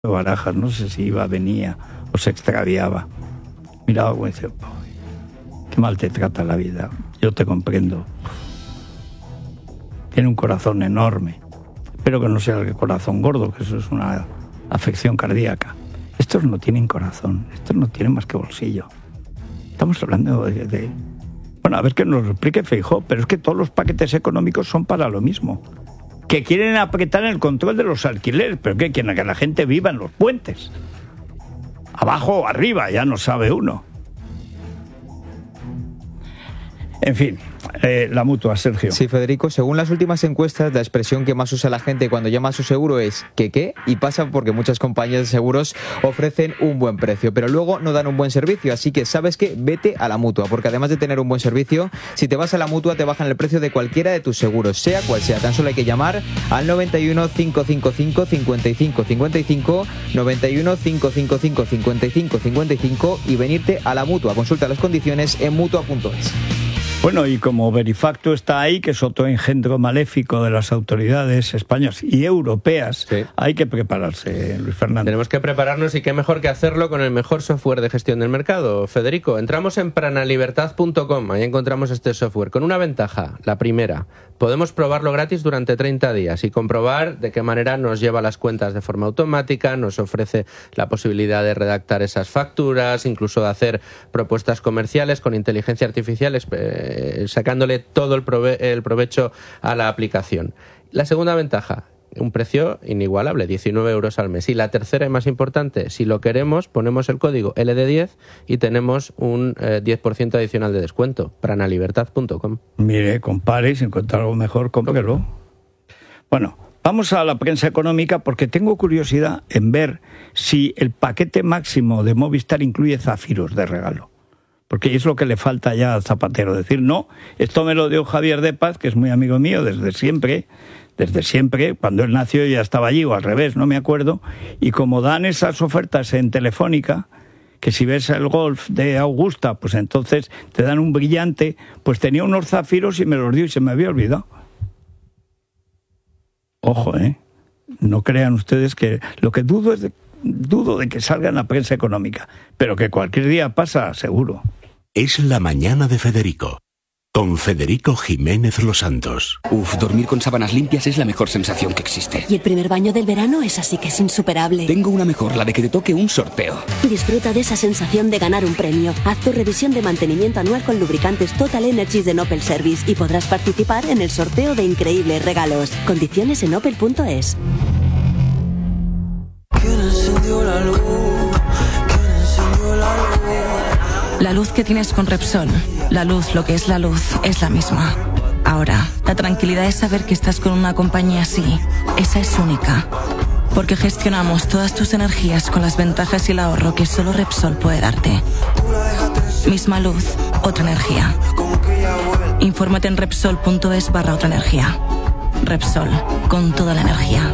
Barajas, no sé si iba, venía o se extraviaba. Miraba como dice, qué mal te trata la vida, yo te comprendo. Tiene un corazón enorme. Espero que no sea el corazón gordo, que eso es una afección cardíaca. Estos no tienen corazón, estos no tienen más que bolsillo. Estamos hablando de... Bueno, a ver que nos lo explique Feijóo, pero es que todos los paquetes económicos son para lo mismo. Que quieren apretar el control de los alquileres, pero ¿qué quieren? Que la gente viva en los puentes. Abajo o arriba, ya no sabe uno. En fin, la Mutua, Sergio. Sí, Federico, según las últimas encuestas, la expresión que más usa la gente cuando llama a su seguro es ¿qué? Y pasa porque muchas compañías de seguros ofrecen un buen precio, pero luego no dan un buen servicio, así que ¿sabes qué? Vete a la Mutua, porque además de tener un buen servicio, si te vas a la Mutua te bajan el precio de cualquiera de tus seguros, sea cual sea. Tan solo hay que llamar al 91 555 55 55, 91 555 55 55 y venirte a la Mutua. Consulta las condiciones en Mutua.es. Bueno, y como Verifacto está ahí, que es otro engendro maléfico de las autoridades españolas y europeas, sí, hay que prepararse, Luis Fernando. Tenemos que prepararnos y qué mejor que hacerlo con el mejor software de gestión del mercado. Federico, entramos en pranalibertad.com, ahí encontramos este software con una ventaja, la primera. Podemos probarlo gratis durante 30 días y comprobar de qué manera nos lleva las cuentas de forma automática, nos ofrece la posibilidad de redactar esas facturas, incluso de hacer propuestas comerciales con inteligencia artificial, sacándole todo el provecho a la aplicación. La segunda ventaja, un precio inigualable, 19 euros al mes. Y la tercera y más importante, si lo queremos, ponemos el código LD10 y tenemos un 10% adicional de descuento. pranalibertad.com. Mire, compare y si encuentra algo mejor, cómprelo. Bueno, vamos a la prensa económica porque tengo curiosidad en ver si el paquete máximo de Movistar incluye zafiros de regalo. Porque es lo que le falta ya a Zapatero. Decir, no, esto me lo dio Javier de Paz, que es muy amigo mío desde siempre, cuando él nació ya estaba allí, o al revés, no me acuerdo, y como dan esas ofertas en Telefónica, que si ves el Golf de Augusta, pues entonces te dan un brillante, pues tenía unos zafiros y me los dio y se me había olvidado. Ojo, no crean ustedes que... Lo que dudo de que salga en la prensa económica, pero que cualquier día pasa, seguro. Es la mañana de Federico, con Federico Jiménez Los Santos. Dormir con sábanas limpias es la mejor sensación que existe. Y el primer baño del verano es así que es insuperable. Tengo una mejor, la de que te toque un sorteo. Disfruta de esa sensación de ganar un premio. Haz tu revisión de mantenimiento anual con lubricantes Total Energies de Opel Service y podrás participar en el sorteo de increíbles regalos. Condiciones en opel.es. ¿Quién encendió la luz? ¿Quién encendió la luz? La luz que tienes con Repsol, la luz, lo que es la luz, es la misma. Ahora, la tranquilidad es saber que estás con una compañía así. Esa es única. Porque gestionamos todas tus energías con las ventajas y el ahorro que solo Repsol puede darte. Misma luz, otra energía. Infórmate en Repsol.es/otra energía. Repsol, con toda la energía.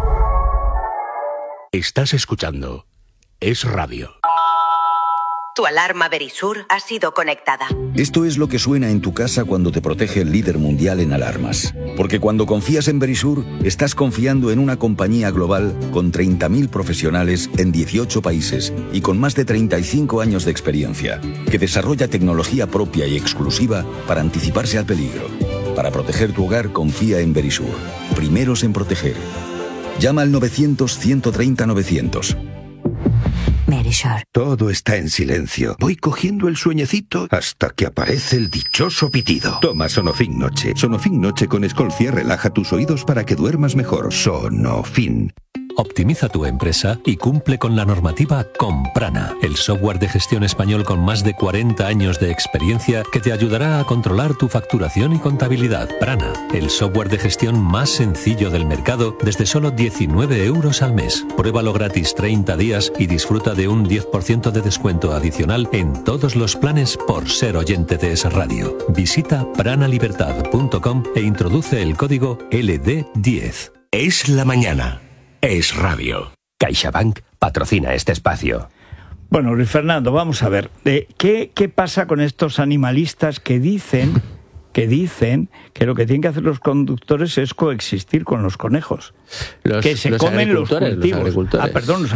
Estás escuchando Es Radio. Tu alarma Verisur ha sido conectada. Esto es lo que suena en tu casa cuando te protege el líder mundial en alarmas. Porque cuando confías en Verisur, estás confiando en una compañía global con 30.000 profesionales en 18 países y con más de 35 años de experiencia, que desarrolla tecnología propia y exclusiva para anticiparse al peligro. Para proteger tu hogar, confía en Verisur. Primeros en proteger. Llama al 900-130-900. Verisur. Todo está en silencio. Voy cogiendo el sueñecito hasta que aparece el dichoso pitido. Toma Sonofin Noche. Sonofin Noche con Escolcia relaja tus oídos para que duermas mejor. Sonofin. Optimiza tu empresa y cumple con la normativa con Prana, el software de gestión español con más de 40 años de experiencia que te ayudará a controlar tu facturación y contabilidad. Prana, el software de gestión más sencillo del mercado desde solo 19 euros al mes. Pruébalo gratis 30 días y disfruta de un 10% de descuento adicional en todos los planes por ser oyente de Es Radio. Visita pranalibertad.com e introduce el código LD10. Es la mañana. Es Radio. CaixaBank patrocina este espacio. Bueno, Luis Fernando, vamos a ver. ¿Qué pasa con estos animalistas que dicen que dicen que lo que tienen que hacer los conductores es coexistir con los conejos, que se comen los cultivos. Los agricultores. Perdón,